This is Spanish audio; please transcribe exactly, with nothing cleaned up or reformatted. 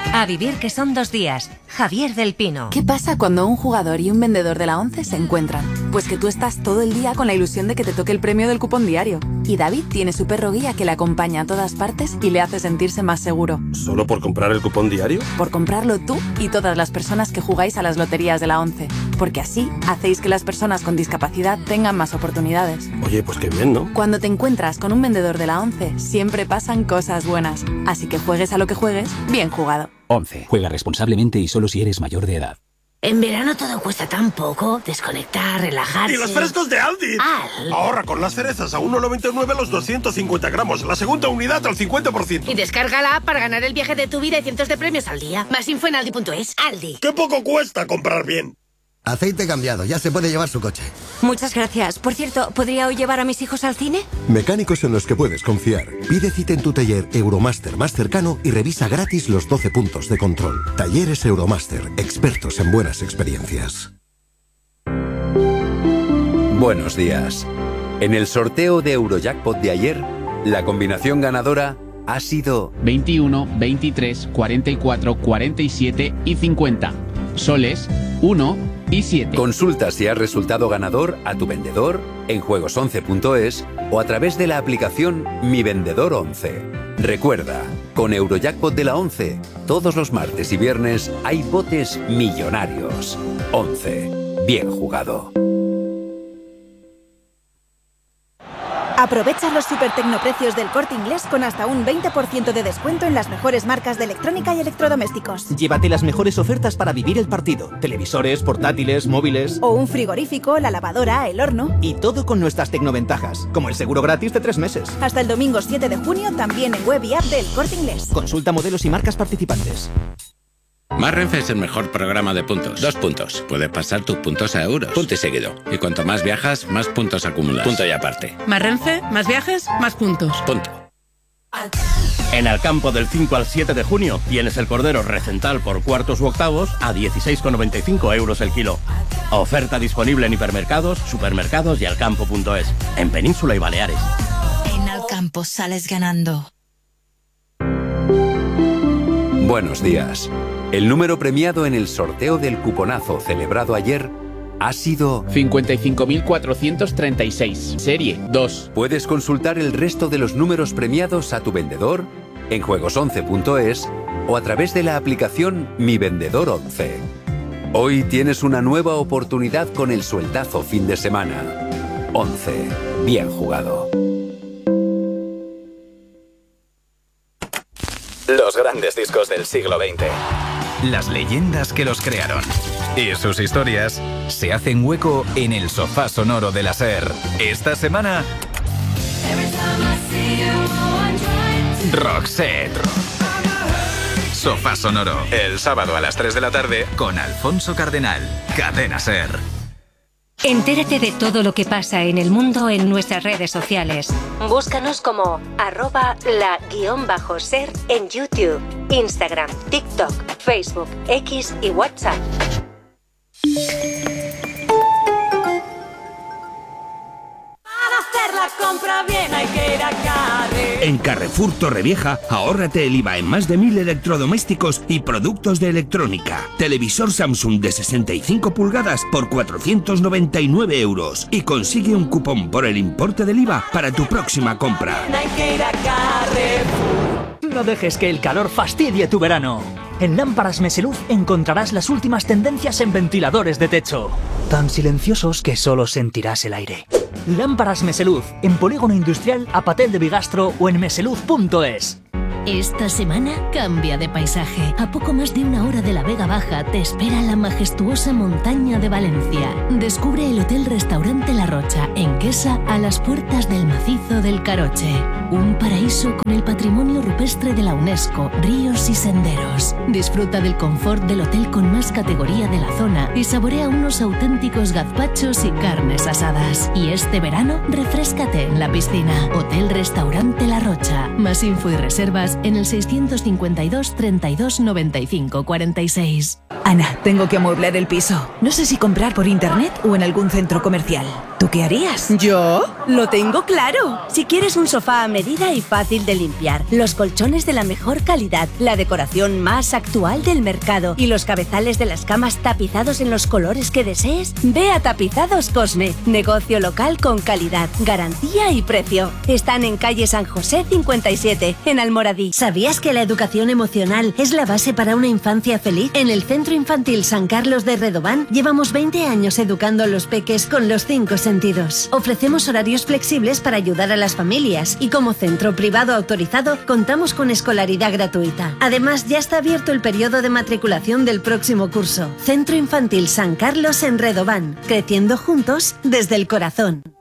A vivir que son dos días. Javier del Pino. ¿Qué pasa cuando un jugador y un vendedor de la ONCE se encuentran? Pues que tú estás todo el día con la ilusión de que te toque el premio del cupón diario. Y David tiene su perro guía que le acompaña a todas partes y le hace sentirse más seguro. ¿Solo por comprar el cupón diario? Por comprarlo tú y todas las personas que jugáis a las loterías de la ONCE. Porque así hacéis que las personas con discapacidad tengan más oportunidades. Oye, pues qué bien, ¿no? Cuando te encuentras con un vendedor de la ONCE, siempre pasan cosas buenas. Así que juegues a lo que juegues, bien jugado. ONCE. Juega responsablemente y solo si eres mayor de edad. En verano todo cuesta tan poco. Desconectar, relajarse... ¡Y los frescos de Aldi! ¡Al! Ahorra con las cerezas a uno noventa y nueve los doscientos cincuenta gramos. La segunda unidad al cincuenta por ciento. Y descarga la app para ganar el viaje de tu vida y cientos de premios al día. Más info en aldi punto es. Aldi. ¡Qué poco cuesta comprar bien! Aceite cambiado, ya se puede llevar su coche. Muchas gracias. Por cierto, ¿podría hoy llevar a mis hijos al cine? Mecánicos en los que puedes confiar. Pide cita en tu taller Euromaster más cercano y revisa gratis los doce puntos de control. Talleres Euromaster, expertos en buenas experiencias. Buenos días. En el sorteo de Eurojackpot de ayer, la combinación ganadora ha sido veintiuno, veintitrés, cuarenta y cuatro, cuarenta y siete y cincuenta. Soles uno y siete. Consulta si has resultado ganador a tu vendedor en juegos once punto es o a través de la aplicación Mi Vendedor once. Recuerda, con Eurojackpot de la ONCE, todos los martes y viernes hay botes millonarios. ONCE. Bien jugado. Aprovecha los super tecnoprecios del Corte Inglés con hasta un veinte por ciento de descuento en las mejores marcas de electrónica y electrodomésticos. Llévate las mejores ofertas para vivir el partido. Televisores, portátiles, móviles... O un frigorífico, la lavadora, el horno... Y todo con nuestras tecnoventajas, como el seguro gratis de tres meses. Hasta el domingo siete de junio también en web y app del Corte Inglés. Consulta modelos y marcas participantes. Más Renfe es el mejor programa de puntos. Dos puntos. Puedes pasar tus puntos a euros. Punto y seguido. Y cuanto más viajas, más puntos acumulas. Punto y aparte. Más Renfe, más viajes, más puntos. Punto. En Alcampo del cinco al siete de junio tienes el cordero recental por cuartos u octavos a dieciséis con noventa y cinco euros el kilo. Oferta disponible en hipermercados, supermercados y alcampo punto es. En Península y Baleares. En Alcampo sales ganando. Buenos días. El número premiado en el sorteo del cuponazo celebrado ayer ha sido cincuenta y cinco mil cuatrocientos treinta y seis. Serie dos. Puedes consultar el resto de los números premiados a tu vendedor en juegos once punto es o a través de la aplicación Mi Vendedor once. Hoy tienes una nueva oportunidad con el sueldazo fin de semana. once. Bien jugado. Los grandes discos del siglo veinte. Las leyendas que los crearon. Y sus historias se hacen hueco en el sofá sonoro de la SER. Esta semana... Roxette. Sofá sonoro. El sábado a las tres de la tarde con Alfonso Cardenal. Cadena SER. Entérate de todo lo que pasa en el mundo en nuestras redes sociales. Búscanos como arroba la guión bajo ser en YouTube, Instagram, TikTok, Facebook, X y WhatsApp. Para hacer la compra bien hay que ir a Carrefour. En Carrefour Torrevieja, ahórrate el I V A en más de mil electrodomésticos y productos de electrónica. Televisor Samsung de sesenta y cinco pulgadas por cuatrocientos noventa y nueve euros. Y consigue un cupón por el importe del I V A para tu próxima compra. Hay que ir a Carrefour. No dejes que el calor fastidie tu verano. En Lámparas Meseluz encontrarás las últimas tendencias en ventiladores de techo. Tan silenciosos que solo sentirás el aire. Lámparas Meseluz, en Polígono Industrial, Apatel de Bigastro o en meseluz punto es. Esta semana cambia de paisaje. A poco más de una hora de la Vega Baja te espera la majestuosa montaña de Valencia. Descubre el Hotel Restaurante La Rocha, en Quesa, a las puertas del macizo del Caroche. Un paraíso con el patrimonio rupestre de la UNESCO, ríos y senderos. Disfruta del confort del hotel con más categoría de la zona y saborea unos auténticos gazpachos y carnes asadas. Y este verano, refréscate en la piscina. Hotel Restaurante La Rocha. Más info y reservas en el seiscientos cincuenta y dos, treinta y dos, noventa y cinco, cuarenta y seis. Ana, tengo que amueblar el piso. No sé si comprar por internet o en algún centro comercial. ¿Tú qué harías? ¿Yo? Lo tengo claro. Si quieres un sofá a medida y fácil de limpiar, los colchones de la mejor calidad, la decoración más actual del mercado y los cabezales de las camas tapizados en los colores que desees, ve a Tapizados Cosme. Negocio local con calidad, garantía y precio. Están en calle San José cincuenta y siete, en Almoradí. ¿Sabías que la educación emocional es la base para una infancia feliz? En el Centro Infantil San Carlos de Redován llevamos veinte años educando a los peques con los cinco sentidos. Ofrecemos horarios flexibles para ayudar a las familias y como centro privado autorizado contamos con escolaridad gratuita. Además, ya está abierto el periodo de matriculación del próximo curso. Centro Infantil San Carlos en Redován, creciendo juntos desde el corazón.